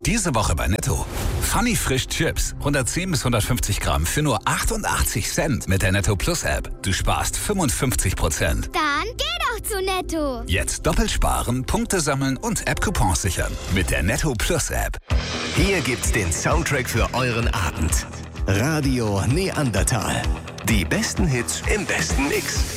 Diese Woche bei Netto. Funny Frisch Chips. 110 bis 150 Gramm für nur 88 Cent mit der Netto Plus App. Du sparst 55%. Dann geh doch zu Netto. Jetzt doppelt sparen, Punkte sammeln und App-Coupons sichern. Mit der Netto Plus App. Hier gibt's den Soundtrack für euren Abend. Radio Neandertal. Die besten Hits im besten Mix.